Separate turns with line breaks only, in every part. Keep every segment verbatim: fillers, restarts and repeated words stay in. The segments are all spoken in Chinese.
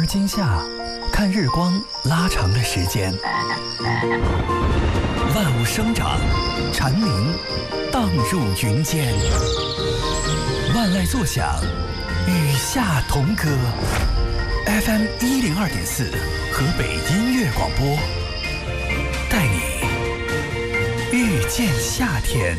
今夏，看日光拉长的时间，万物生长，蝉鸣荡入云间，万籁作响，与夏同歌。F M 一零二点四，河北音乐广播，带你遇见夏天。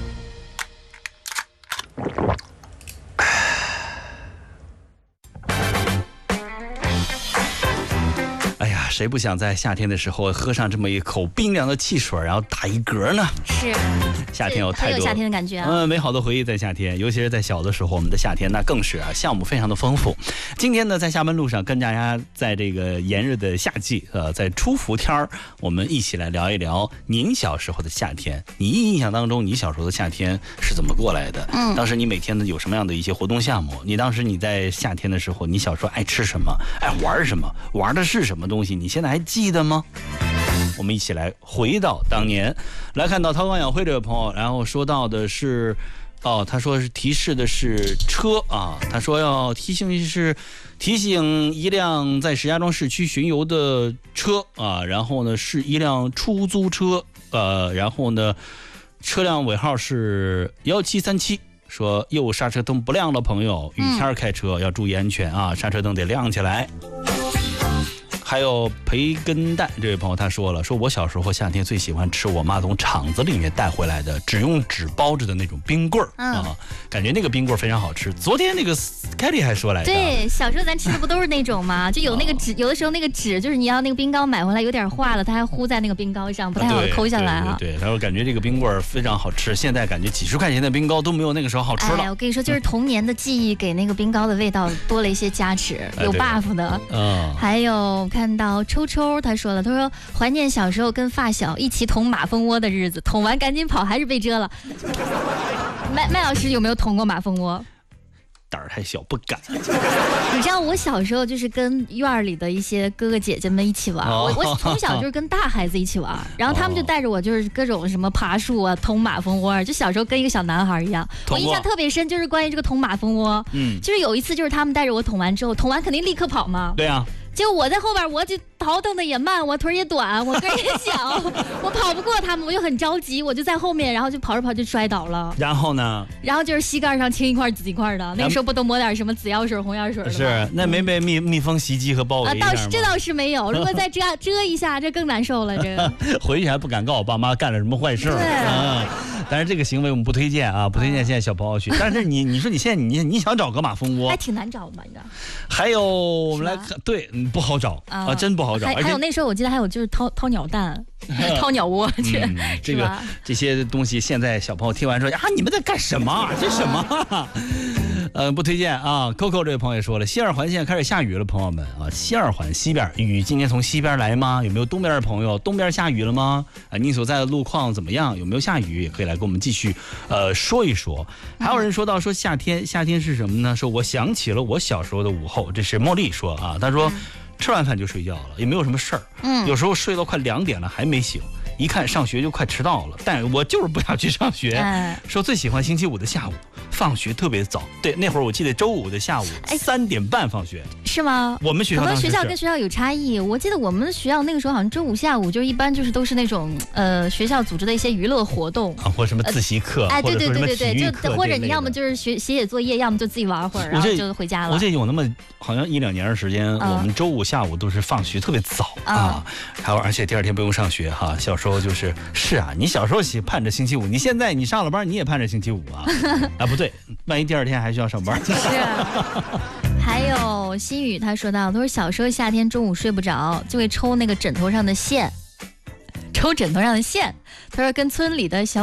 谁不想在夏天的时候喝上这么一口冰凉的汽水，然后打一嗝呢？
是，
夏天有太多
很有夏天的感觉啊。
嗯，美好的回忆在夏天，尤其是在小的时候，我们的夏天那更是啊，项目非常的丰富。今天呢，在下班路上跟大家在这个炎热的夏季，呃，在初伏天儿，我们一起来聊一聊您小时候的夏天。你印象当中，你小时候的夏天是怎么过来的？嗯，当时你每天呢有什么样的一些活动项目？你当时你在夏天的时候，你小时候爱吃什么？爱玩什么？玩的是什么东西？你现在还记得吗？我们一起来回到当年，来看到韬光养晦这位朋友，然后说到的是，哦，他说是提示的是车啊，他说要提醒是提醒一辆在石家庄市区巡游的车啊，然后呢是一辆出租车，呃，然后呢车辆尾号是一七三七。说右刹车灯不亮的朋友，雨天开车要注意安全啊，刹车灯得亮起来。还有培根蛋这位朋友他说了，说我小时候夏天最喜欢吃我妈从厂子里面带回来的只用纸包着的那种冰棍儿、嗯、啊，感觉那个冰棍儿非常好吃。昨天那个凯莉还说来着，
对，小时候咱吃的不都是那种吗？就有那个纸、哦，有的时候那个纸就是你要那个冰糕买回来有点化了，它还糊在那个冰糕上，不太好抠下来啊。
对，然后感觉这个冰棍儿非常好吃，现在感觉几十块钱的冰糕都没有那个时候好吃了。
哎，我跟你说，就是童年的记忆给那个冰糕的味道多了一些加持，有 buff 的。嗯、哎，还有看到抽抽。他说了，他说怀念小时候跟发小一起捅马蜂窝的日子，捅完赶紧跑，还是被蛰了。麦麦老师有没有捅过马蜂窝？
胆儿太小，不敢。
你知道我小时候就是跟院里的一些哥哥姐姐们一起玩，哦、我我从小就是跟大孩子一起玩，然后他们就带着我就是各种什么爬树啊、捅马蜂窝，就小时候跟一个小男孩一样。我印象特别深，就是关于这个捅马蜂窝，嗯，就是有一次就是他们带着我捅完之后，捅完肯定立刻跑嘛。
对啊。
结果我在后边，我就倒腾的也慢，我腿也短，我个儿也小，我跑不过他们，我就很着急，我就在后面，然后就跑着跑就摔倒了。
然后呢？
然后就是膝盖上青一块紫一块的，那个时候不都抹点什么紫药水、红药水的吗？
是，那没被蜜蜜蜂袭击和包围一下吗？
啊，倒是这倒是没有。如果再遮遮一下，这更难受了。这个
回去还不敢告我爸妈干了什么坏事。对。嗯，但是这个行为我们不推荐啊，不推荐现在小朋友去。但是你你说你现在你你想找个马蜂窝，
还挺难找的吧？应该。
还有我们来看，对，不好找啊。啊，真不好找。
还, 还有那时候我记得还有就是掏掏鸟蛋、掏鸟窝去、
嗯，这个这些东西现在小朋友听完说啊，你们在干什么？这什么？呃，不推荐啊。Coco 这位朋友也说了，西二环现在开始下雨了，朋友们啊，西二环西边雨今天从西边来吗？有没有东边的朋友？东边下雨了吗？啊，你所在的路况怎么样？有没有下雨？也可以来跟我们继续呃说一说。还有人说到说夏天，夏天是什么呢？说我想起了我小时候的午后，这是茉莉说啊，她说。吃完饭就睡觉了，也没有什么事儿。嗯，有时候睡到快两点了还没醒，一看上学就快迟到了，但我就是不想去上学。哎、说最喜欢星期五的下午，放学特别早。对，那会儿我记得周五的下午三点半放学。
是吗？
我们学校
可能学校跟学校有差异。我记得我们学校那个时候好像周五下午就一般就是都是那种呃学校组织的一些娱乐活动
啊，或什么自习课，
哎、呃，对对对对对，就或者你要么
就
就是学写写作业，要么就自己玩会儿，然后就回家了。
我记得有那么好像一两年的时间，嗯、我们周五下午都是放学特别早、嗯、啊，还有而且第二天不用上学哈。小时候就是是啊，你小时候盼着星期五，你现在你上了班你也盼着星期五啊啊不对，万一第二天还需要上班。
是。还有心雨他说到，他说小时候夏天中午睡不着，就会抽那个枕头上的线，抽枕头上的线。他说跟村里的小